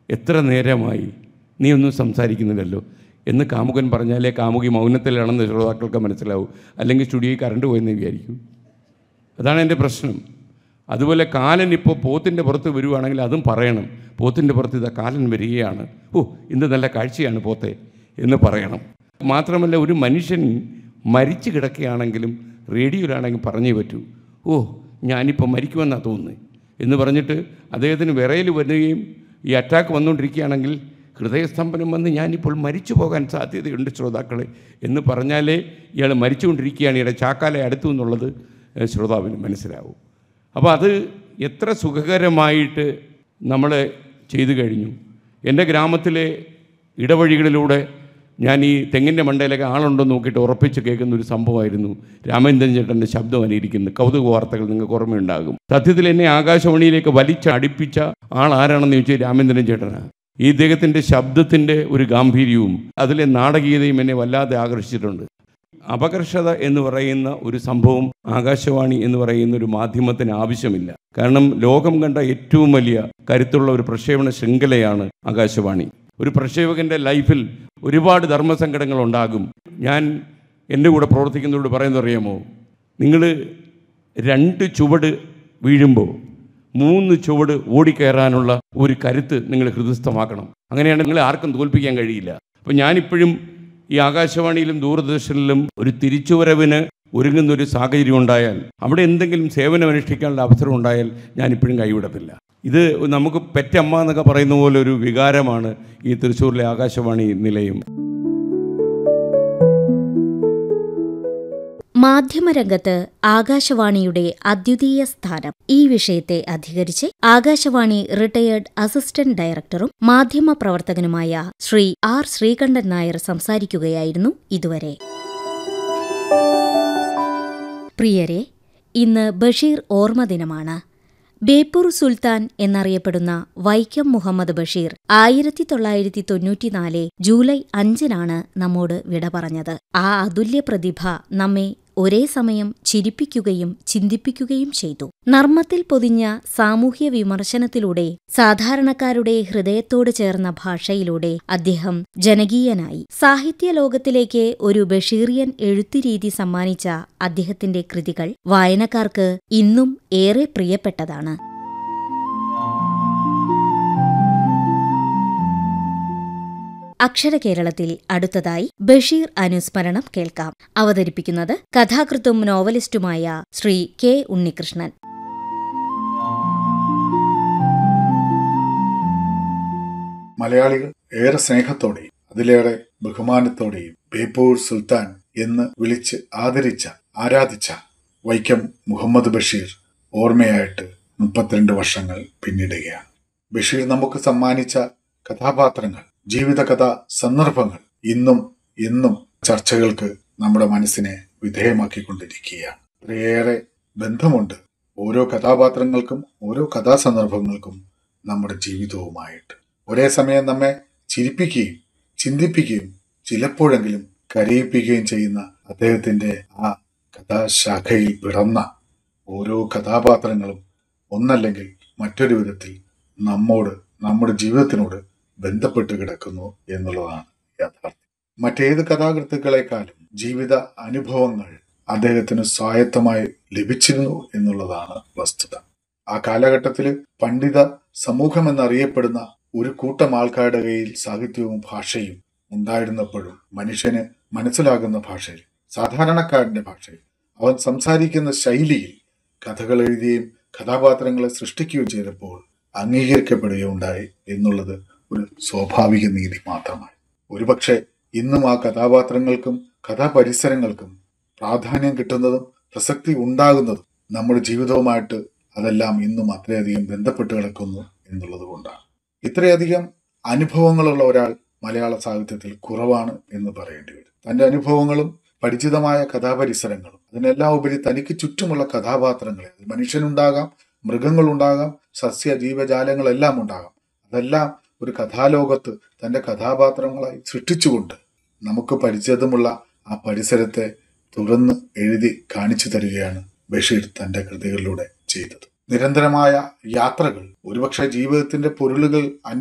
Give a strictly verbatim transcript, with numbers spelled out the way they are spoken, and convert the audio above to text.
എത്ര നേരമായി നീ ഒന്നും സംസാരിക്കുന്നില്ലല്ലോ എന്ന് കാമുകൻ പറഞ്ഞാലേ കാമുകി മൗനത്തിലാണെന്ന് ശ്രോതാക്കൾക്ക് മനസ്സിലാവും, അല്ലെങ്കിൽ സ്റ്റുഡിയോയിൽ കറണ്ട് പോയെന്ന് വിചാരിക്കും. അതാണ് എൻ്റെ പ്രശ്നം. അതുപോലെ കാലൻ ഇപ്പോൾ പോത്തിൻ്റെ പുറത്ത് വരുവാണെങ്കിൽ അതും പറയണം, പോത്തിൻ്റെ പുറത്ത് ഇതാ കാലൻ വരികയാണ്, ഓ ഇന്ന് നല്ല കാഴ്ചയാണ് പോത്തെ എന്ന് പറയണം. മാത്രമല്ല, ഒരു മനുഷ്യൻ മരിച്ചു കിടക്കുകയാണെങ്കിലും റേഡിയോയിലാണെങ്കിൽ പറഞ്ഞേ പറ്റൂ, ഓ ഞാനിപ്പോൾ മരിക്കുമെന്നാണ് തോന്നുന്നത് എന്ന് പറഞ്ഞിട്ട് അദ്ദേഹത്തിന് വിറയൽ വരികയും ഈ അറ്റാക്ക് വന്നുകൊണ്ടിരിക്കുകയാണെങ്കിൽ ഹൃദയസ്തംഭനം വന്ന് ഞാനിപ്പോൾ മരിച്ചു പോകാൻ സാധ്യതയുണ്ട് ശ്രോതാക്കളെ എന്ന് പറഞ്ഞാലേ ഇയാൾ മരിച്ചുകൊണ്ടിരിക്കുകയാണ്, ഇയാളുടെ ചാക്കാലെ അടുത്തു എന്നുള്ളത് ശ്രോതാവിന് മനസ്സിലാവും. അപ്പോൾ അത് എത്ര സുഖകരമായിട്ട് നമ്മൾ ചെയ്തു കഴിഞ്ഞു. എൻ്റെ ഗ്രാമത്തിലെ ഇടവഴികളിലൂടെ ഞാൻ ഈ തെങ്ങിൻ്റെ മണ്ടയിലൊക്കെ ആളുണ്ടോ നോക്കിയിട്ട് ഉറപ്പിച്ച് കേൾക്കുന്ന ഒരു സംഭവമായിരുന്നു രാമേന്ദ്രൻ ചേട്ടൻ്റെ ശബ്ദം അനുകരിക്കുന്നത്. കൗതുക വാർത്തകൾ നിങ്ങൾക്ക് ഓർമ്മയുണ്ടാകും. സത്യത്തിൽ എന്നെ ആകാശവാണിയിലേക്ക് വലിച്ച് അടുപ്പിച്ച ആൾ ആരാണെന്ന് ചോദിച്ചാൽ രാമേന്ദ്രൻ ചേട്ടനാണ്. ഈ ഇദ്ദേഹത്തിൻ്റെ ശബ്ദത്തിൻ്റെ ഒരു ഗാംഭീര്യവും അതിലെ നാടകീയതയും എന്നെ വല്ലാതെ ആകർഷിച്ചിട്ടുണ്ട്. അപകർഷത എന്ന് പറയുന്ന ഒരു സംഭവം ആകാശവാണി എന്ന് പറയുന്ന ഒരു മാധ്യമത്തിന് ആവശ്യമില്ല. കാരണം ലോകം കണ്ട ഏറ്റവും വലിയ കരുത്തുള്ള ഒരു പ്രക്ഷേപണ ശൃംഖലയാണ് ആകാശവാണി. ഒരു പ്രക്ഷേപകൻ്റെ ലൈഫിൽ ഒരുപാട് ധർമ്മസങ്കടങ്ങൾ ഉണ്ടാകും. ഞാൻ എൻ്റെ കൂടെ പ്രവർത്തിക്കുന്നവരോട് പറയുന്നത് അറിയാമോ, നിങ്ങൾ രണ്ട് ചുവട് വീഴുമ്പോൾ മൂന്ന് ചുവട് ഓടിക്കയറാനുള്ള ഒരു കരുത്ത് നിങ്ങൾ ഹൃദയസ്ഥമാക്കണം. അങ്ങനെയാണ് നിങ്ങൾ ആർക്കും തോൽപ്പിക്കാൻ കഴിയില്ല. അപ്പോൾ ഞാനിപ്പോഴും ഈ ആകാശവാണിയിലും ദൂരദർശനിലും ഒരു തിരിച്ചുവരവിന് ഒരുങ്ങുന്നൊരു സാഹചര്യം ഉണ്ടായാൽ, അവിടെ എന്തെങ്കിലും സേവനം അനുഷ്ഠിക്കാനുള്ള അവസരം ഉണ്ടായാൽ ഞാനിപ്പോഴും കൈവിടത്തില്ല. ഇത് നമുക്ക് പെറ്റമ്മ എന്നൊക്കെ പറയുന്ന പോലെ ഒരു വികാരമാണ് ഈ തൃശ്ശൂരിലെ ആകാശവാണി നിലയം. മാധ്യമരംഗത്ത് ആകാശവാണിയുടെ അദ്വിതീയ സ്ഥാനം ഈ വിഷയത്തെ അധികരിച്ച് ആകാശവാണി റിട്ടയേർഡ് അസിസ്റ്റന്റ് ഡയറക്ടറും മാധ്യമപ്രവർത്തകനുമായ ശ്രീ ആർ ശ്രീകണ്ഠൻ നായർ സംസാരിക്കുകയായിരുന്നു ഇതുവരെ. പ്രിയരെ, ഇന്ന് ബഷീർ ഓർമ്മ ദിനമാണ്. ബേപ്പൂർ സുൽത്താൻ എന്നറിയപ്പെടുന്ന വൈക്കം മുഹമ്മദ് ബഷീർ ആയിരത്തി തൊള്ളായിരത്തി തൊണ്ണൂറ്റിനാല് ജൂലൈ അഞ്ചിനാണ് നമ്മോട് വിട പറഞ്ഞത്. ആ അതുല്യ പ്രതിഭ നമ്മെ ഒരേ സമയം ചിരിപ്പിക്കുകയും ചിന്തിപ്പിക്കുകയും ചെയ്തു. നർമ്മത്തിൽ പൊതിഞ്ഞ സാമൂഹ്യ വിമർശനത്തിലൂടെ സാധാരണക്കാരുടെ ഹൃദയത്തോട് ചേർന്ന ഭാഷയിലൂടെ അദ്ദേഹം ജനകീയനായി. സാഹിത്യ ലോകത്തിലേക്ക് ഒരു ബഷീറിയൻ എഴുത്തുരീതി സമ്മാനിച്ച അദ്ദേഹത്തിന്റെ കൃതികൾ വായനക്കാർക്ക് ഇന്നും ഏറെ പ്രിയപ്പെട്ടതാണ്. അക്ഷരകേരളത്തിൽ അടുത്തതായി ബഷീർ അനുസ്മരണം കേൾക്കാം. അവതരിപ്പിക്കുന്നത് കഥാകൃത്തും നോവലിസ്റ്റുമായ ശ്രീ കെ ഉണ്ണികൃഷ്ണൻ. മലയാളികൾ ഏറെ സ്നേഹത്തോടെയും അതിലേറെ ബഹുമാനത്തോടെയും ബേപ്പൂർ സുൽത്താൻ എന്ന് വിളിച്ച് ആദരിച്ച ആരാധിച്ച വൈക്കം മുഹമ്മദ് ബഷീർ ഓർമ്മയായിട്ട് മുപ്പത്തിരണ്ട് വർഷങ്ങൾ പിന്നിടുകയാണ്. ബഷീർ നമുക്ക് സമ്മാനിച്ച കഥാപാത്രങ്ങൾ, ജീവിതകഥ സന്ദർഭങ്ങൾ ഇന്നും എന്നും ചർച്ചകൾക്ക് നമ്മുടെ മനസ്സിനെ വിധേയമാക്കിക്കൊണ്ടിരിക്കുകയാണ്. അത്രയേറെ ബന്ധമുണ്ട് ഓരോ കഥാപാത്രങ്ങൾക്കും ഓരോ കഥാസന്ദർഭങ്ങൾക്കും നമ്മുടെ ജീവിതവുമായിട്ട്. ഒരേ സമയം നമ്മെ ചിരിപ്പിക്കുകയും ചിന്തിപ്പിക്കുകയും ചിലപ്പോഴെങ്കിലും കരയിപ്പിക്കുകയും ചെയ്യുന്ന അദ്ദേഹത്തിന്റെ ആ കഥാശാഖയിൽ പിറന്ന ഓരോ കഥാപാത്രങ്ങളും ഒന്നല്ലെങ്കിൽ മറ്റൊരു വിധത്തിൽ നമ്മോട്, നമ്മുടെ ജീവിതത്തിനോട് ബന്ധപ്പെട്ട് കിടക്കുന്നു എന്നുള്ളതാണ് യാഥാർത്ഥ്യം. മറ്റേത് കഥാകൃത്തുക്കളെക്കാളും ജീവിത അനുഭവങ്ങൾ അദ്ദേഹത്തിന് സ്വായത്തമായി ലഭിച്ചിരുന്നു എന്നുള്ളതാണ് വസ്തുത. ആ കാലഘട്ടത്തിൽ പണ്ഡിത സമൂഹം എന്നറിയപ്പെടുന്ന ഒരു കൂട്ടം ആൾക്കാരുടെ കയ്യിൽ സാഹിത്യവും ഭാഷയും ഉണ്ടായിരുന്നപ്പോഴും മനുഷ്യന് മനസ്സിലാകുന്ന ഭാഷയിൽ, സാധാരണക്കാരന്റെ ഭാഷയിൽ, അവൻ സംസാരിക്കുന്ന ശൈലിയിൽ കഥകൾ എഴുതുകയും കഥാപാത്രങ്ങളെ സൃഷ്ടിക്കുകയും ചെയ്തപ്പോൾ അംഗീകരിക്കപ്പെടുകയുണ്ടായി എന്നുള്ളത് ഒരു സ്വാഭാവിക നീതി മാത്രമായി. ഒരുപക്ഷെ ഇന്നും ആ കഥാപാത്രങ്ങൾക്കും കഥാപരിസരങ്ങൾക്കും പ്രാധാന്യം കിട്ടുന്നതും പ്രസക്തി ഉണ്ടാകുന്നതും നമ്മുടെ ജീവിതവുമായിട്ട് അതെല്ലാം ഇന്നും അത്രയധികം ബന്ധപ്പെട്ട് കിടക്കുന്നു എന്നുള്ളത് കൊണ്ടാണ്. ഇത്രയധികം അനുഭവങ്ങളുള്ള ഒരാൾ മലയാള സാഹിത്യത്തിൽ കുറവാണ് എന്ന് പറയേണ്ടി വരും. തന്റെ അനുഭവങ്ങളും പരിചിതമായ കഥാപരിസരങ്ങളും അതിനെല്ലാം ഉപരി തനിക്ക് ചുറ്റുമുള്ള കഥാപാത്രങ്ങളെ, മനുഷ്യനുണ്ടാകാം, മൃഗങ്ങളുണ്ടാകാം, സസ്യ ജീവജാലങ്ങളെല്ലാം ഉണ്ടാകാം, അതെല്ലാം ഒരു കഥാലോകത്ത് തന്റെ കഥാപാത്രങ്ങളായി സൃഷ്ടിച്ചുകൊണ്ട് നമുക്ക് പരിചിതമുള്ള ആ പരിസരത്തെ തുറന്ന് എഴുതി കാണിച്ചു തരികയാണ് ബഷീർ തന്റെ കൃതികളിലൂടെ ചെയ്തത്. നിരന്തരമായ യാത്രകൾ, ഒരുപക്ഷെ ജീവിതത്തിന്റെ പൊരുളുകൾ